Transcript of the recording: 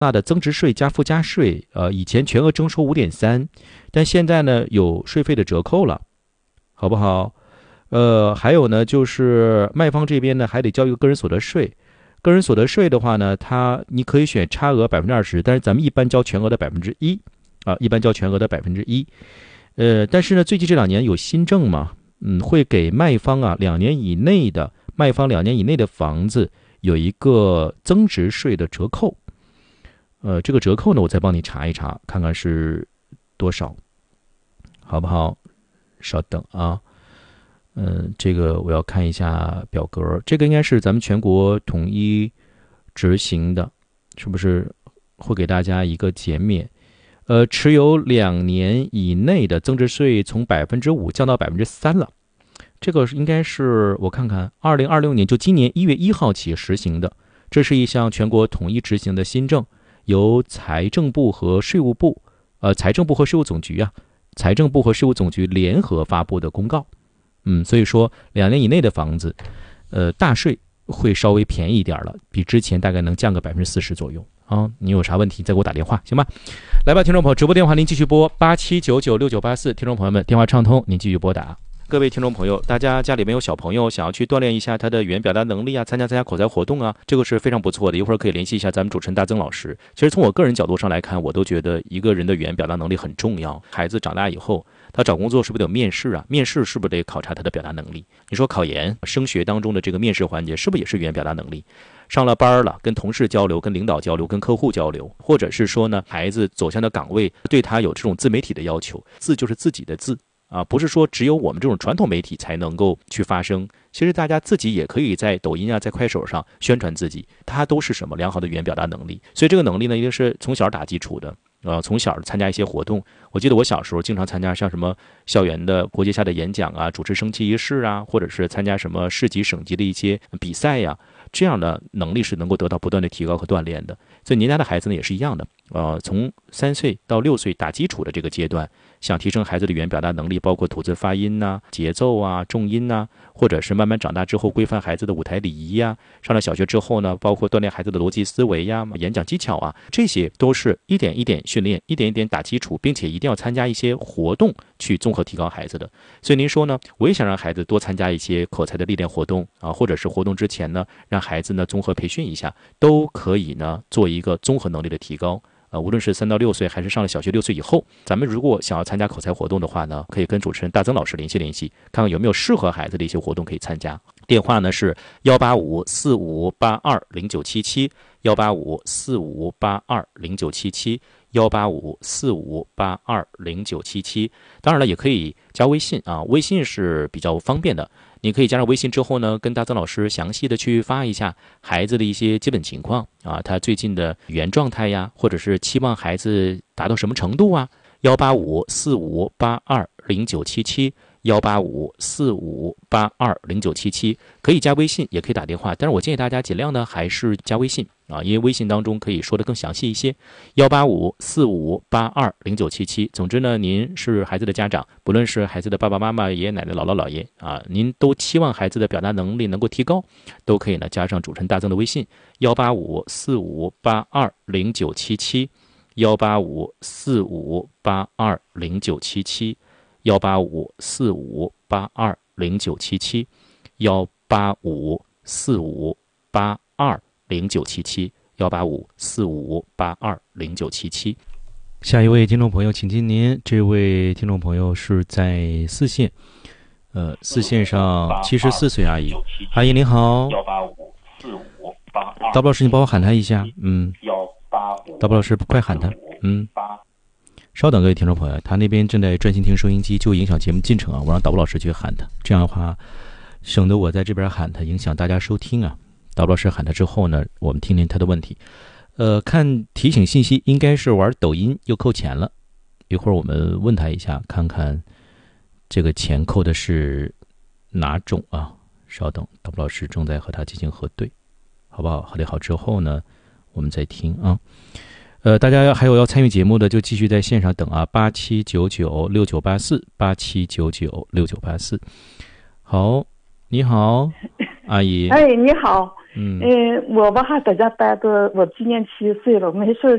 纳的增值税加附加税，以前全额征收5.3%，但现在呢有税费的折扣了，好不好？还有呢，就是卖方这边呢还得交一个个人所得税。个人所得税的话呢，你可以选差额20%，但是咱们一般交全额的1%啊，一般交全额的1%。但是呢，最近这2年有新政嘛，会给卖方啊2年以内的房子有一个增值税的折扣。这个折扣呢，我再帮你查一查，看看是多少，好不好？稍等啊。这个我要看一下表格，这个应该是咱们全国统一执行的，是不是会给大家一个减免？持有2年以内的增值税从5%降到3%了。这个应该是我看看，2026年就今年1月1号起实行的，这是一项全国统一执行的新政，由财政部和税务总局联合发布的公告。所以说2年以内的房子，大税会稍微便宜一点了，比之前大概能降个40%左右啊。你有啥问题再给我打电话，行吧？来吧，听众朋友，直播电话您继续拨87996984，听众朋友们电话畅通，您继续拨打。各位听众朋友，大家家里面有小朋友想要去锻炼一下他的语言表达能力啊，参加口才活动啊，这个是非常不错的。一会儿可以联系一下咱们主持人大曾老师。其实从我个人角度上来看，我都觉得一个人的语言表达能力很重要。孩子长大以后，他找工作是不是得有面试啊？面试是不是得考察他的表达能力？你说考研、升学当中的这个面试环节，是不是也是语言表达能力？上了班了，跟同事交流、跟领导交流、跟客户交流，或者是说呢，孩子走向的岗位对他有这种自媒体的要求，字就是自己的字。不是说只有我们这种传统媒体才能够去发声，其实大家自己也可以在抖音啊，在快手上宣传自己，它都是什么良好的语言表达能力。所以这个能力呢，一定是从小打基础的。从小参加一些活动，我记得我小时候经常参加像什么校园的国际下的演讲啊，主持升旗仪式啊，或者是参加什么市级省级的一些比赛呀，这样的能力是能够得到不断的提高和锻炼的。所以您家的孩子呢也是一样的，从3岁到6岁打基础的这个阶段，想提升孩子的语言表达能力，包括吐字发音呐、节奏啊、重音呐，或者是慢慢长大之后规范孩子的舞台礼仪呀，上了小学之后呢，包括锻炼孩子的逻辑思维呀、演讲技巧啊，这些都是一点一点训练，一点一点打基础，并且一定要参加一些活动去综合提高孩子的。所以您说呢，我也想让孩子多参加一些口才的历练活动啊，或者是活动之前呢，让孩子呢综合培训一下，都可以呢做一个综合能力的提高。无论是3到6岁还是上了小学6岁以后，咱们如果想要参加口才活动的话呢，可以跟主持人大曾老师联系，看看有没有适合孩子的一些活动可以参加。电话呢是18545820977，18545820977，18545820977。当然了，也可以加微信啊，微信是比较方便的。你可以加上微信之后呢，跟大曾老师详细的去发一下孩子的一些基本情况啊，他最近的语言状态呀，或者是期望孩子达到什么程度啊。18545820977，18545820977，可以加微信，也可以打电话，但是我建议大家尽量呢还是加微信啊，因为微信当中可以说的更详细一些。18545820977。总之呢，您是孩子的家长，不论是孩子的爸爸妈妈、爷爷奶奶、姥姥姥爷啊，您都期望孩子的表达能力能够提高，都可以呢加上主持人大曾的微信18545820977，18545820977，18545820977，18545820977。下一位听众朋友，请进您。这位听众朋友是在四线，四线上74岁阿姨，阿姨您好。大布老师，你帮我喊他一下。大布老师，快喊他。稍等，各位听众朋友，他那边正在专心听收音机，就影响节目进程啊！我让导播老师去喊他，这样的话，省得我在这边喊他，影响大家收听啊。导播老师喊他之后呢，我们听听他的问题。看提醒信息，应该是玩抖音又扣钱了。一会儿我们问他一下，看看这个钱扣的是哪种啊？稍等，导播老师正在和他进行核对，好不好？核对好之后呢，我们再听啊。大家还有要参与节目的，就继续在线上等啊，87996984，87996984。好，你好，阿姨。 哎，你好， 嗯我吧在家待着，我今年7岁了，没事